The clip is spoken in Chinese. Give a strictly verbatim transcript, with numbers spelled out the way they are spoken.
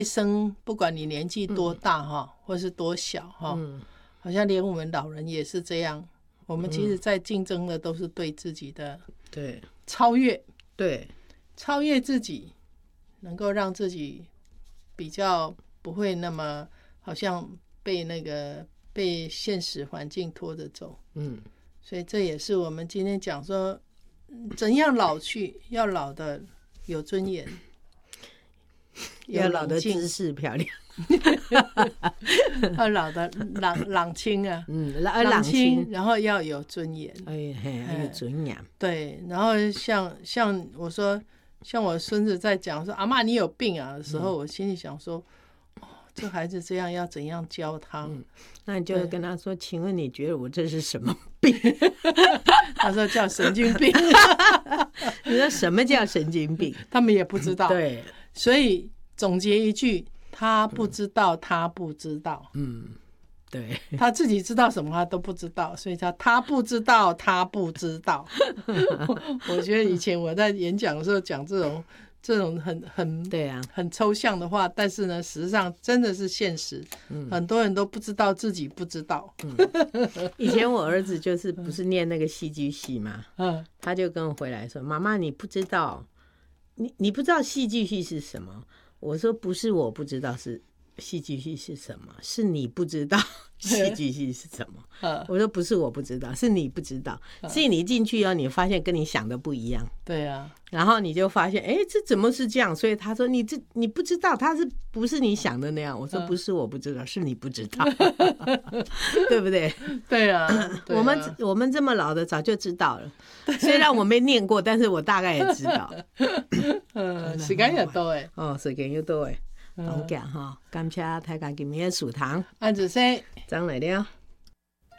一生不管你年纪多大哈、嗯，或是多小哈、嗯，好像连我们老人也是这样。我们其实在竞争的都是对自己的对超越， 对超越自己，能够让自己比较不会那么好像被那个被现实环境拖着走。嗯，所以这也是我们今天讲说，怎样老去，要老的有尊严， 要老的姿势漂亮， 要老的朗朗清啊， 嗯， 朗清，然后要有尊严， 哎嘿，有尊严。 对，然后像像我说，像我孙子在讲说阿嬷你有病啊的时候，嗯、我心里想说，哦，这孩子这样要怎样教他？嗯、 那你就跟他说，请问你觉得我这是什么病？ 他说叫神经病。 你说什么叫神经病？ 他们也不知道。 对， 所以总结一句，他不知道，他不知道。嗯， 对， 他自己知道什么他都不知道，所以他他不知道，他不知道。我觉得以前我在演讲的时候讲这种这种很很对啊很抽象的话，但是呢，实际上真的是现实。嗯、很多人都不知道自己不知道。 嗯、以前我儿子就是不是念那个戏剧系嘛，嗯，他就跟我回来说：“妈妈，你不知道，你你不知道戏剧系是什么？”我说：“不是我不知道是戏剧系是什么，是你不知道戏剧系是什么。”我说：“不是我不知道，是你不知道。所以你进去以后，你发现跟你想的不一样。 对啊， 然后你就发现，哎，这怎么是这样？所以他说你这你不知道，他是不是你想的那样？我说不是我不知道，是你不知道，对不对？ 对啊，对啊我们我们这么老的早就知道了，虽然我没念过，但是我大概也知道。 嗯，时間又到誒， 哦，時間又到誒，當家哈，感謝大家今日的收聽， 安子生， 張來了。